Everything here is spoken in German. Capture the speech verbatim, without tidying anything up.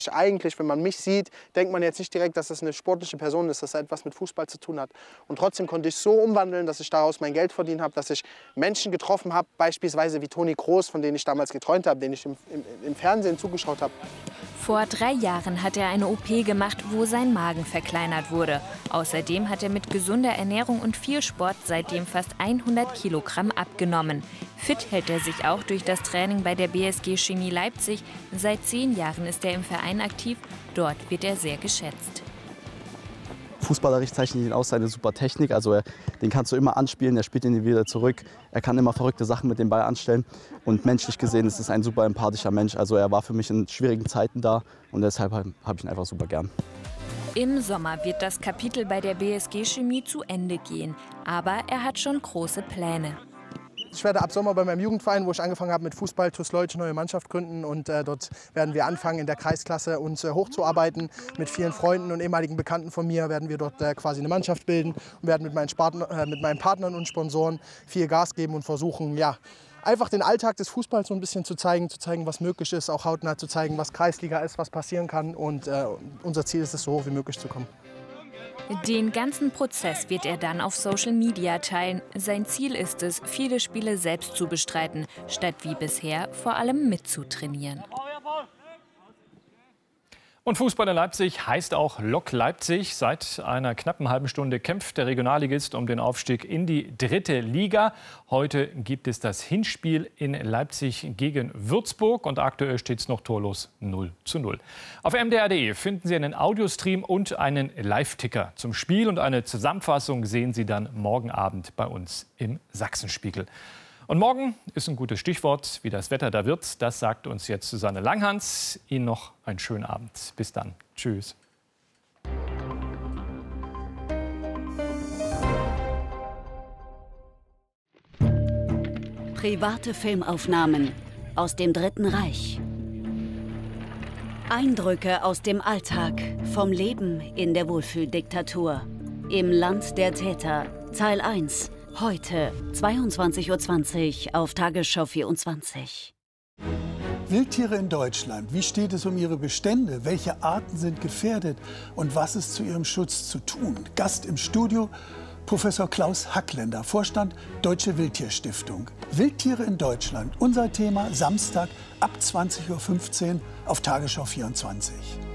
Eigentlich, wenn man mich sieht, denkt man jetzt nicht direkt, dass das eine sportliche Person ist, dass das etwas mit Fußball zu tun hat. Und trotzdem konnte ich so umwandeln, dass ich daraus mein Geld verdient habe, dass ich Menschen getroffen habe, beispielsweise wie Toni Kroos, von denen ich damals geträumt habe, den ich im, im, im Fernsehen zugeschaut habe. Vor drei Jahren hat er eine O P gemacht, wo sein Magen verkleinert wurde. Außerdem hat er mit gesunder Ernährung und viel Sport seitdem fast hundert Kilogramm abgenommen. Fit hält er sich auch durch das Training bei der B S G Chemie Leipzig. Seit zehn Jahren ist er im Verein aktiv. Dort wird er sehr geschätzt. Fußballerisch zeichnet ihn aus seine super Technik. Also er, den kannst du immer anspielen, er spielt ihn wieder zurück. Er kann immer verrückte Sachen mit dem Ball anstellen. Und menschlich gesehen ist es ein super empathischer Mensch. Also er war für mich in schwierigen Zeiten da und deshalb habe ich ihn einfach super gern. Im Sommer wird das Kapitel bei der B S G Chemie zu Ende gehen. Aber er hat schon große Pläne. Ich werde ab Sommer bei meinem Jugendverein, wo ich angefangen habe mit Fußball, TuS Leutsch, neue Mannschaft gründen. Und äh, dort werden wir anfangen, in der Kreisklasse uns äh, hochzuarbeiten. Mit vielen Freunden und ehemaligen Bekannten von mir werden wir dort äh, quasi eine Mannschaft bilden und werden mit meinen, Partner, äh, mit meinen Partnern und Sponsoren viel Gas geben und versuchen, ja, einfach den Alltag des Fußballs so ein bisschen zu zeigen, zu zeigen, was möglich ist, auch hautnah zu zeigen, was Kreisliga ist, was passieren kann. Und äh, unser Ziel ist es, so hoch wie möglich zu kommen. Den ganzen Prozess wird er dann auf Social Media teilen. Sein Ziel ist es, viele Spiele selbst zu bestreiten, statt wie bisher vor allem mitzutrainieren. Und Fußball in Leipzig heißt auch Lok Leipzig. Seit einer knappen halben Stunde kämpft der Regionalligist um den Aufstieg in die dritte Liga. Heute gibt es das Hinspiel in Leipzig gegen Würzburg und aktuell steht es noch torlos null zu null. Auf m d r punkt d e finden Sie einen Audiostream und einen Live-Ticker zum Spiel und eine Zusammenfassung sehen Sie dann morgen Abend bei uns im Sachsenspiegel. Und morgen ist ein gutes Stichwort, wie das Wetter da wird. Das sagt uns jetzt Susanne Langhans. Ihnen noch einen schönen Abend. Bis dann. Tschüss. Private Filmaufnahmen aus dem Dritten Reich. Eindrücke aus dem Alltag, vom Leben in der Wohlfühldiktatur. Im Land der Täter, Teil eins. Heute, zweiundzwanzig Uhr zwanzig auf Tagesschau vierundzwanzig. Wildtiere in Deutschland. Wie steht es um ihre Bestände? Welche Arten sind gefährdet? Und was ist zu ihrem Schutz zu tun? Gast im Studio Professor Klaus Hackländer, Vorstand Deutsche Wildtierstiftung. Wildtiere in Deutschland. Unser Thema Samstag ab zwanzig Uhr fünfzehn auf Tagesschau vierundzwanzig.